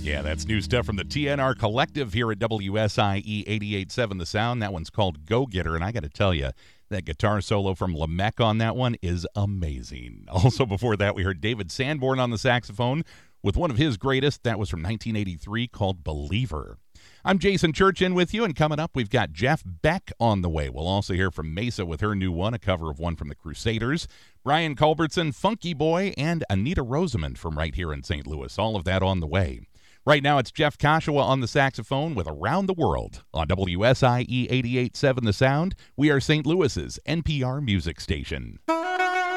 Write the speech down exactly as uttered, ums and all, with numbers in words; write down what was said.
Yeah, that's new stuff from the T N R Collective here at W S I E eighty-eight point seven The Sound. That one's called Go Getter, and I got to tell you, that guitar solo from Lamech on that one is amazing. Also, before that, we heard David Sanborn on the saxophone with one of his greatest. That was from nineteen eighty-three, called Believer. I'm Jason Church in with you, and coming up, we've got Jeff Beck on the way. We'll also hear from Mesa with her new one, a cover of one from the Crusaders, Brian Culbertson, Funky Boy, and Anita Rosamond from right here in Saint Louis. All of that on the way. Right now, it's Jeff Kashiwa on the saxophone with Around the World on W S I E eighty-eight point seven The Sound. We are Saint Louis's N P R music station.